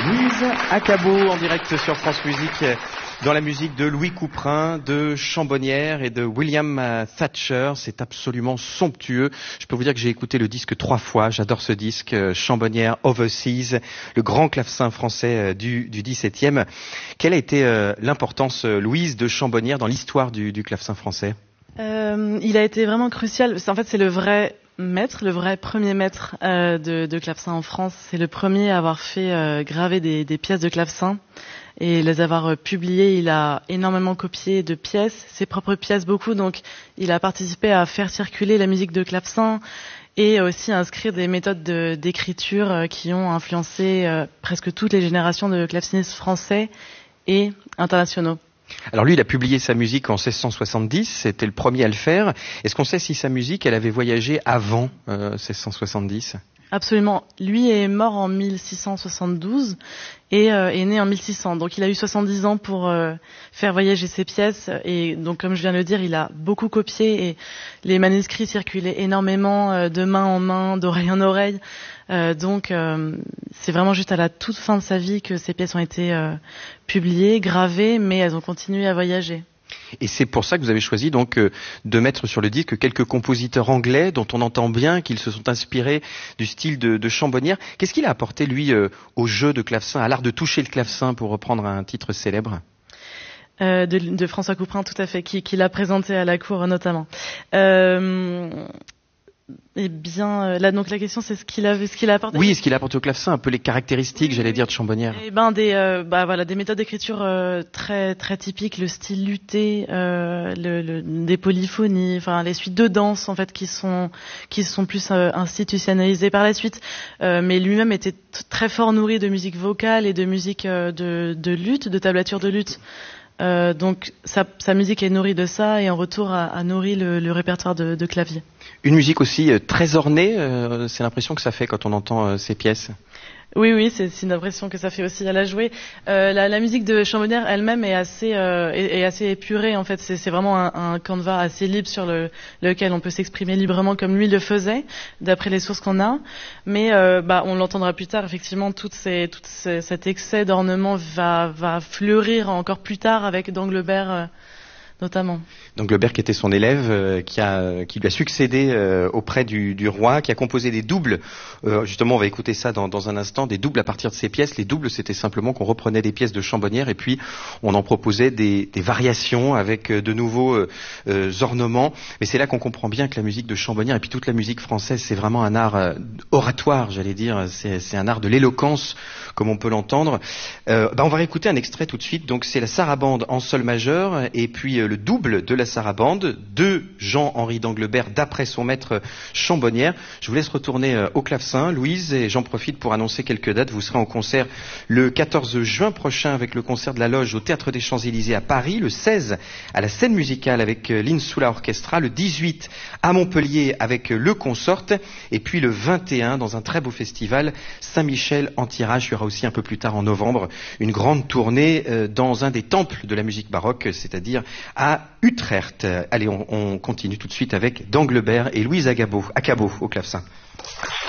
Louise Acabo en direct sur France Musique, dans la musique de Louis Couperin, de Chambonnière et de William Thatcher. C'est absolument somptueux. Je peux vous dire que j'ai écouté le disque 3 fois. J'adore ce disque, Chambonnière Overseas, le grand clavecin français du XVIIe. Quelle a été l'importance, Louise, de Chambonnière dans l'histoire du clavecin français? Il a été vraiment crucial. En fait, c'est le vrai maître, le vrai premier maître de clavecin en France. C'est le premier à avoir fait graver des pièces de clavecin et les avoir publiées. Il a énormément copié de pièces, ses propres pièces beaucoup. Donc, il a participé à faire circuler la musique de clavecin et aussi à inscrire des méthodes d'écriture qui ont influencé presque toutes les générations de clavecinistes français et internationaux. Alors lui, il a publié sa musique en 1670, c'était le premier à le faire. Est-ce qu'on sait si sa musique, elle avait voyagé avant 1670 ? Absolument. Lui est mort en 1672 et est né en 1600. Donc il a eu 70 ans pour faire voyager ses pièces. Et donc comme je viens de le dire, il a beaucoup copié et les manuscrits circulaient énormément de main en main, d'oreille en oreille. Donc c'est vraiment juste à la toute fin de sa vie que ces pièces ont été publiées, gravées, mais elles ont continué à voyager. Et c'est pour ça que vous avez choisi donc de mettre sur le disque quelques compositeurs anglais dont on entend bien qu'ils se sont inspirés du style de Chambonnière. Qu'est-ce qu'il a apporté lui au jeu de clavecin, à l'art de toucher le clavecin, pour reprendre un titre célèbre? De François Couperin, tout à fait, qui l'a présenté à la cour notamment. Eh bien, là donc la question c'est ce qu'il a apporté. Oui, ce qu'il a apporté au clavecin, un peu les caractéristiques, j'allais dire, de Chambonnière. Eh ben des méthodes d'écriture très très typiques, le style luté, des polyphonies, enfin les suites de danse en fait qui sont plus institutionnalisées par la suite. Mais lui-même était très fort nourri de musique vocale et de musique de luth, de tablature de luth. Donc sa musique est nourrie de ça et en retour a nourri le répertoire de clavier. Une musique aussi très ornée, c'est l'impression que ça fait quand on entend ces pièces. Oui, c'est une impression que ça fait aussi à la jouer. La musique de Chambonnière elle-même est assez épurée en fait. C'est vraiment un canevas assez libre sur lequel on peut s'exprimer librement comme lui le faisait, d'après les sources qu'on a. Mais on l'entendra plus tard. Effectivement, cet excès d'ornement va fleurir encore plus tard avec Danglebert. Notamment. Danglebert qui était son élève, qui lui a succédé auprès du roi, qui a composé des doubles. Justement, on va écouter ça dans un instant, des doubles à partir de ces pièces. Les doubles, c'était simplement qu'on reprenait des pièces de Chambonnière et puis on en proposait des variations avec de nouveaux ornements. Mais c'est là qu'on comprend bien que la musique de Chambonnière et puis toute la musique française, c'est vraiment un art oratoire, j'allais dire. C'est un art de l'éloquence, comme on peut l'entendre. On va réécouter un extrait tout de suite. Donc c'est la sarabande en sol majeur et puis le double de la sarabande de Jean-Henri Danglebert d'après son maître Chambonnière. Je vous laisse retourner au clavecin, Louise, et j'en profite pour annoncer quelques dates. Vous serez en concert le 14 juin prochain avec le concert de la Loge au Théâtre des Champs-Élysées à Paris, le 16 à la Scène Musicale avec l'Insula Orchestra, le 18 à Montpellier avec le Consort, et puis le 21 dans un très beau festival Saint-Michel en Tirage. Il y aura aussi un peu plus tard en novembre une grande tournée dans un des temples de la musique baroque, c'est-à-dire à Utrecht. Allez, on continue tout de suite avec Danglebert et Louise Acabo au clavecin.